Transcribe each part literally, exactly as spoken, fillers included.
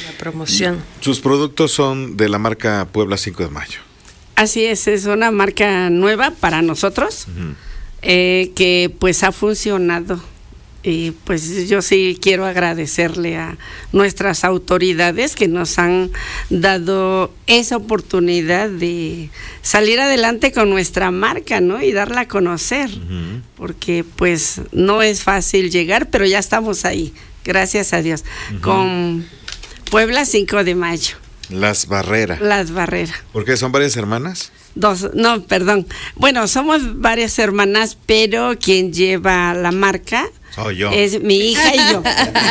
La promoción. Sus productos son de la marca Puebla cinco de mayo. Así es, es una marca nueva para nosotros, uh-huh. eh, que pues ha funcionado. Y pues yo sí quiero agradecerle a nuestras autoridades que nos han dado esa oportunidad de salir adelante con nuestra marca, ¿no? Y darla a conocer, uh-huh. porque pues no es fácil llegar, pero ya estamos ahí, gracias a Dios, uh-huh. con Puebla cinco de mayo. Las Barrera. Las Barrera. ¿Por qué? ¿Son varias hermanas? Dos, no, perdón. Bueno, somos varias hermanas, pero quien lleva la marca soy yo. Es mi hija y yo.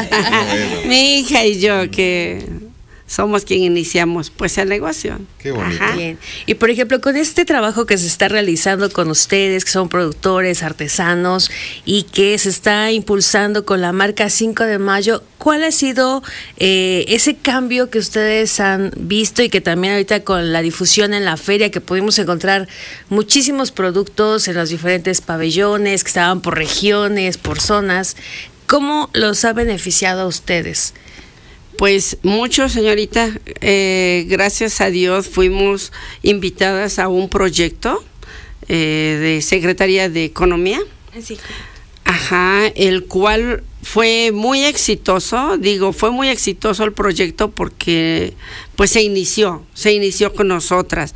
Mi hija y yo, que somos quien iniciamos pues el negocio. Qué bonito. Bien. Y por ejemplo, con este trabajo que se está realizando con ustedes, que son productores, artesanos, y que se está impulsando con la marca cinco de mayo, ¿cuál ha sido eh, ese cambio que ustedes han visto y que también ahorita con la difusión en la feria, que pudimos encontrar muchísimos productos en los diferentes pabellones, que estaban por regiones, por zonas, ¿cómo los ha beneficiado a ustedes? Pues mucho, señorita, eh, gracias a Dios fuimos invitadas a un proyecto eh, de Secretaría de Economía. Sí. Ajá, el cual fue muy exitoso, digo, fue muy exitoso el proyecto porque pues se inició, se inició con nosotras.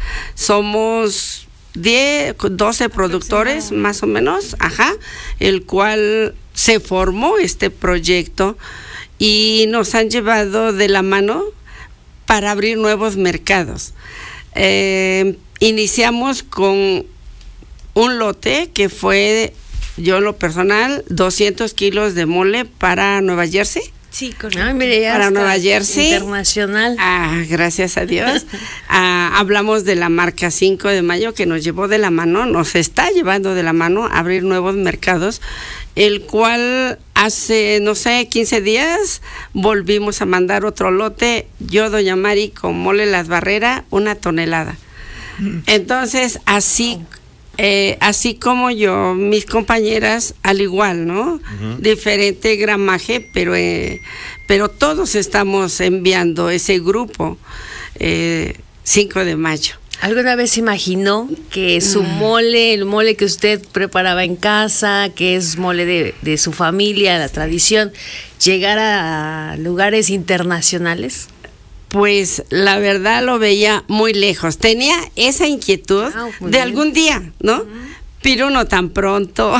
Somos diez, doce productores más o menos, ajá, el cual se formó este proyecto y nos han llevado de la mano para abrir nuevos mercados. Eh, iniciamos con un lote que fue, yo en lo personal, doscientos kilos de mole para Nueva Jersey. Sí, correcto. Ah, mire, ya para está Nueva Jersey. Internacional. Ah, gracias a Dios. ah, hablamos de la marca cinco de mayo que nos llevó de la mano, nos está llevando de la mano a abrir nuevos mercados, el cual hace, no sé, quince días volvimos a mandar otro lote, yo, doña Mari, con mole Las Barrera, una tonelada. Entonces, así... Eh, así como yo, mis compañeras al igual, ¿no? Uh-huh. Diferente gramaje, pero eh, pero todos estamos enviando ese grupo eh, cinco de mayo. ¿Alguna vez imaginó que su mole, el mole que usted preparaba en casa, que es mole de, de su familia, la tradición, llegara a lugares internacionales? Pues la verdad lo veía muy lejos. Tenía esa inquietud ah, de bien. Algún día, ¿no? Uh-huh. Pero no tan pronto.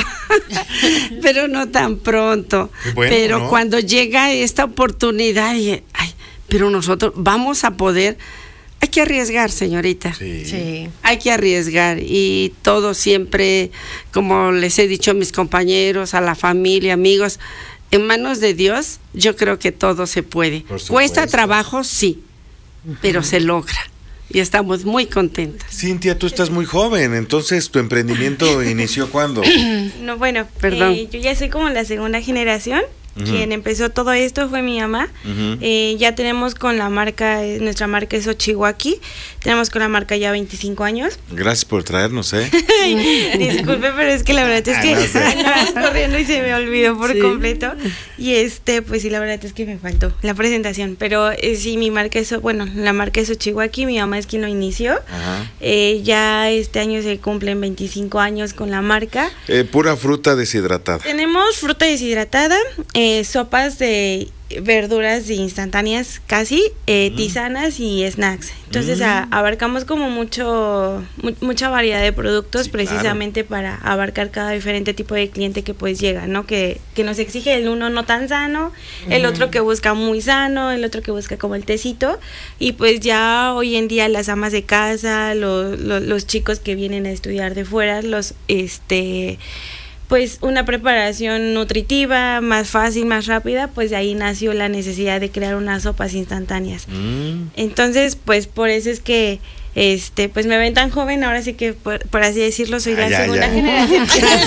Pero no tan pronto. Bueno, pero ¿no? Cuando llega esta oportunidad, y, ay, pero nosotros vamos a poder. Hay que arriesgar, señorita. Sí. Sí. Hay que arriesgar. Y todo siempre, como les he dicho a mis compañeros, a la familia, amigos, en manos de Dios, yo creo que todo se puede. Cuesta trabajo, sí, uh-huh. pero se logra. Y estamos muy contentas. Cintia, tú estás muy joven, entonces tu emprendimiento inició ¿cuándo? No, bueno, perdón. Eh, yo ya soy como la segunda generación. Uh-huh. Quien empezó todo esto fue mi mamá. Uh-huh. eh, ya tenemos con la marca, eh, nuestra marca es Ochiwaki. Tenemos con la marca ya veinticinco años. Gracias por traernos, ¿eh? Disculpe, pero es que la verdad es que andamos corriendo y se me olvidó por sí. completo. Y este, pues sí, la verdad es que me faltó la presentación. Pero eh, sí, mi marca es, bueno, la marca es Ochiwaki, mi mamá es quien lo inició. Uh-huh. eh, ya este año se cumplen veinticinco años con la marca. Eh, pura fruta deshidratada. Tenemos fruta deshidratada, eh, sopas de verduras instantáneas casi, eh, mm. tisanas y snacks. Entonces mm. a, abarcamos como mucho mu mucha variedad de productos, sí, precisamente claro. para abarcar cada diferente tipo de cliente que pues llega, ¿no? Que, que nos exige el uno no tan sano, mm. el otro que busca muy sano, el otro que busca como el tecito, y pues ya hoy en día las amas de casa, lo, lo, los chicos que vienen a estudiar de fuera, los este pues una preparación nutritiva, más fácil, más rápida, pues de ahí nació la necesidad de crear unas sopas instantáneas. Mm. Entonces, pues por eso es que este pues me ven tan joven, ahora sí que por, por así decirlo soy la ah, ya, segunda ya. generación.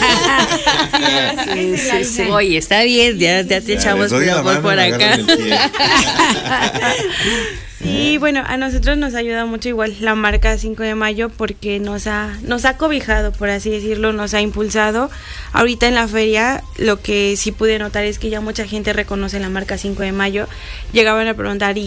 sí, sí, sí, sí. Oye, está bien, ya, ya te ya, echamos mi amor por acá. Sí, bueno, a nosotros nos ayuda mucho igual la marca cinco de mayo porque nos ha nos ha cobijado, por así decirlo, nos ha impulsado. Ahorita en la feria lo que sí pude notar es que ya mucha gente reconoce la marca cinco de mayo. Llegaban a preguntar,